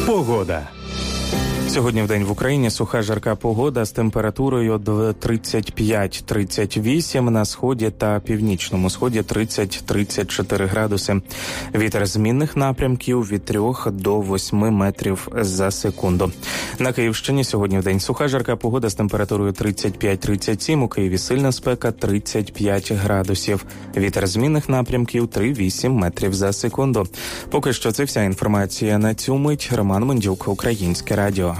Погода. Сьогодні вдень в Україні суха жарка погода з температурою 35-38, на сході та північному сході 30-34 градуси. Вітер змінних напрямків від 3 до 8 метрів за секунду. На Київщині сьогодні вдень суха жарка погода з температурою 35-37, у Києві сильна спека 35 градусів. Вітер змінних напрямків 3-8 метрів за секунду. Поки що це вся інформація на цю мить. Роман Мендюк, Українське радіо.